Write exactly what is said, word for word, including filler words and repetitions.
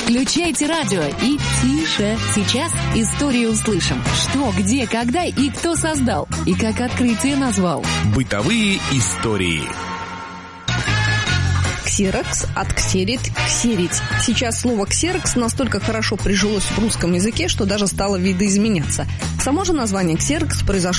Включайте радио и тише. Сейчас историю услышим. Что, где, когда и кто создал. И как открытие назвал. Бытовые истории. Ксерокс от ксерит – ксерить. Сейчас слово ксерокс настолько хорошо прижилось в русском языке, что даже стало видоизменяться. Само же название ксерокс произошло